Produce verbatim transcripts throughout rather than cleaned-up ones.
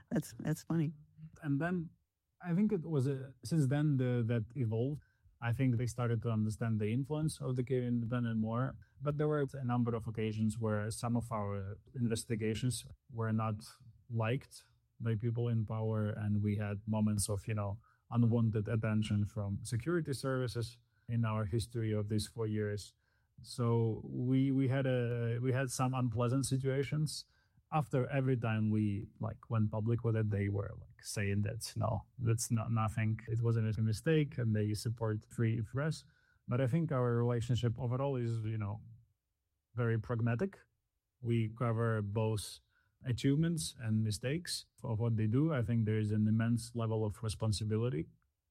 That's that's funny. And then I think it was a, since then the, that evolved. I think they started to understand the influence of the Kiev Independent more. But there were a number of occasions where some of our investigations were not liked by people in power, and we had moments of, you know, unwanted attention from security services in our history of these four years. So we we had a we had some unpleasant situations. After every time we like went public with it, they were like saying that no, that's not nothing. It wasn't a mistake, and they support free press. But I think our relationship overall is, you know, very pragmatic. We cover both achievements and mistakes of what they do. I think there is an immense level of responsibility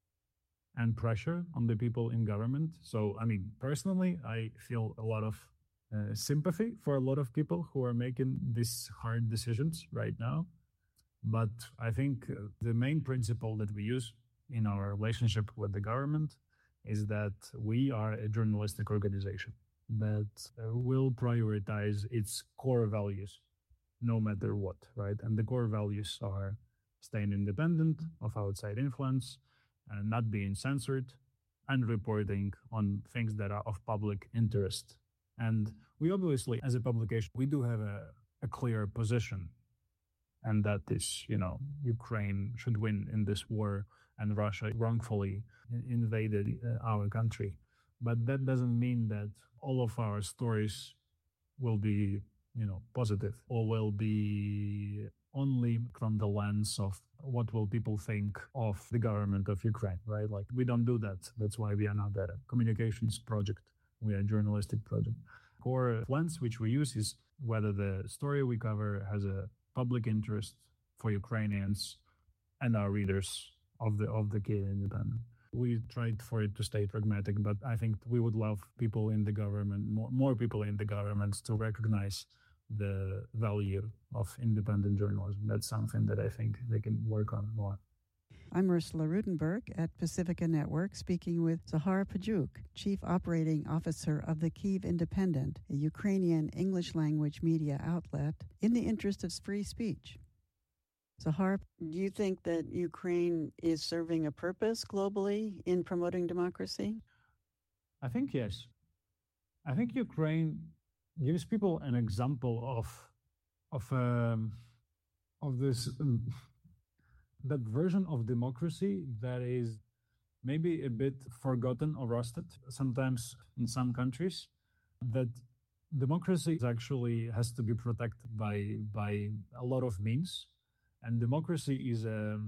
and pressure on the people in government. So, I mean, personally, I feel a lot of Uh, sympathy for a lot of people who are making these hard decisions right now. But I think uh, the main principle that we use in our relationship with the government is that we are a journalistic organization that uh, will prioritize its core values no matter what, right? And the core values are staying independent of outside influence, and not being censored, and reporting on things that are of public interest. And we obviously, as a publication, we do have a, a clear position, and that is, you know, Ukraine should win in this war, and Russia wrongfully invaded uh, our country. But that doesn't mean that all of our stories will be, you know, positive, or will be only from the lens of what will people think of the government of Ukraine, right? Like, we don't do that. That's why we are not a communications project. We are a journalistic project. Core lens which we use is whether the story we cover has a public interest for Ukrainians and our readers of the of the Kiev Independent. We tried for it to stay pragmatic, but I think we would love people in the government, more, more people in the government, to recognize the value of independent journalism. That's something that I think they can work on more. I'm Ursula Rudenberg at Pacifica Network, speaking with Zahar Pajuk, Chief Operating Officer of the Kyiv Independent, a Ukrainian English-language media outlet, in the interest of free speech. Zahar, do you think that Ukraine is serving a purpose globally in promoting democracy? I think yes. I think Ukraine gives people an example of of um, of this. Um, that version of democracy that is maybe a bit forgotten or rusted sometimes in some countries, that democracy actually has to be protected by by a lot of means. And democracy is a,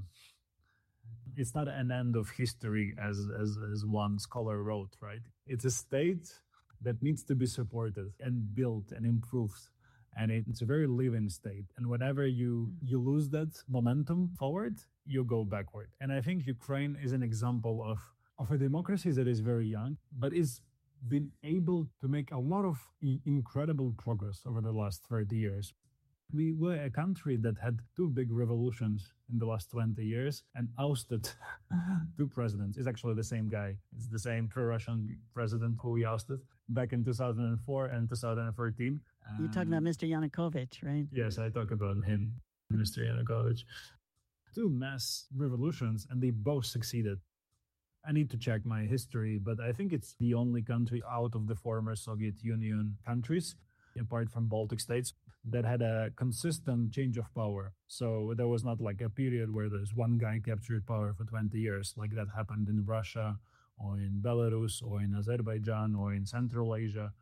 it's not an end of history as, as, as one scholar wrote, right? It's a state that needs to be supported and built and improved. And it's a very living state. And whenever you, you lose that momentum forward, you go backward. And I think Ukraine is an example of, of a democracy that is very young, but is been able to make a lot of incredible progress over the last thirty years. We were a country that had two big revolutions in the last twenty years and ousted two presidents. It's actually the same guy. It's the same pro-Russian president who we ousted back in two thousand four and two thousand thirteen. You're talking about Mister Yanukovych, right? Yes, I talk about him, Mister Yanukovych. Two mass revolutions, and they both succeeded. I need to check my history, but I think it's the only country out of the former Soviet Union countries, apart from Baltic states, that had a consistent change of power. So there was not like a period where there's one guy captured power for twenty years, like that happened in Russia or in Belarus or in Azerbaijan or in Central Asia.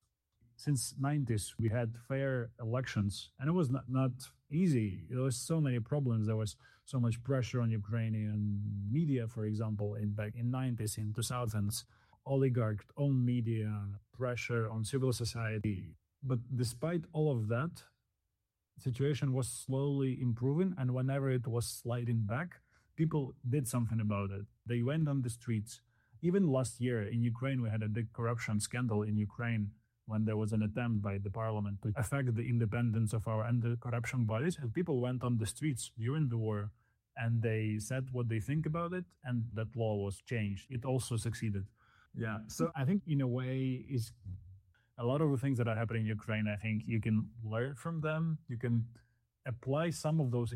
Since nineties, we had fair elections, and it was not, not easy. There was so many problems. There was so much pressure on Ukrainian media, for example, in back in nineties, in two thousands, oligarch-owned media, pressure on civil society. But despite all of that, the situation was slowly improving, and whenever it was sliding back, people did something about it. They went on the streets. Even last year in Ukraine, we had a big corruption scandal in Ukraine when there was an attempt by the parliament to affect the independence of our anti-corruption bodies. And people went on the streets during the war, and they said what they think about it, and that law was changed. It also succeeded. Yeah. So I think in a way is a lot of the things that are happening in Ukraine, I think you can learn from them. You can apply some of those